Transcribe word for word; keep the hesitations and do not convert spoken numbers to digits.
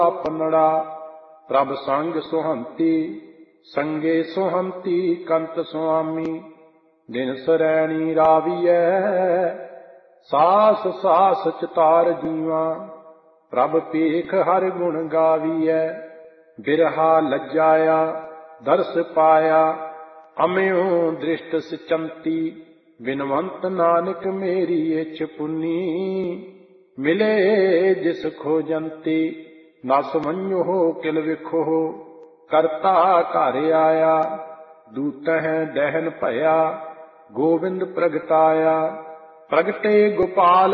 ਆਪਨੜਾ ਪ੍ਰਭ ਸੰਗ ਸੁਹੰਤੀ ਸੰਗੇ ਸੁਹੰਤੀ ਕੰਤ ਸੁਆਮੀ ਦਿਨ ਸਰੈਣੀ ਰਾਵੀਐ ਸਾਸ ਸਾਸ ਚਤਾਰ ਜੀਵਾ ਪ੍ਰਭ ਪੇਖ ਹਰ ਗੁਣ ਗਾਵੀਐ ਬਿਰਹਾ ਲੱਜਾਇਆ ਦਰਸ ਪਾਇਆ ਅਮਿਓ ਦ੍ਰਿਸ਼ਟ ਸਿਚੰਤੀ ਬਿਨਵੰਤ ਨਾਨਕ ਮੇਰੀ ਇਛ ਪੁੰਨੀ ਮਿਲੇ ਜਿਸ ਖੋਜੰਤੀ ਨਸ ਮੰਨਿਓ ਕਿਲ ਵਿਖੋ ਕਰਤਾ ਘਰ ਆਇਆ ਦੂਤਹਿ ਦਹਿਨ ਭਇਆ ਗੋਬਿੰਦ ਪ੍ਰਗਟਾਇਆ ਪ੍ਰਗਟੇ ਗੋਪਾਲ